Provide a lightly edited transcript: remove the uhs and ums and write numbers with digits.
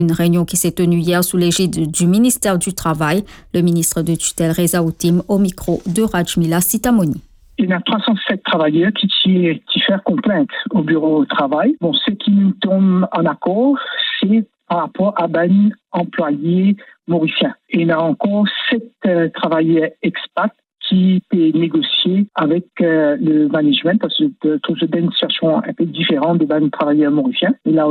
Une réunion qui s'est tenue hier sous l'égide du ministère du Travail, le ministre de tutelle Reza Outim au micro de Rajmila Sitamoni. Il y a 307 travailleurs qui font complainte au bureau de travail. Bon, ce qui nous tombe en accord, c'est par rapport à un employé mauricien. Il y a encore 7 travailleurs expats qui peut négocier avec le management parce que c'est une situation un peu différente de travailleurs mauriciens.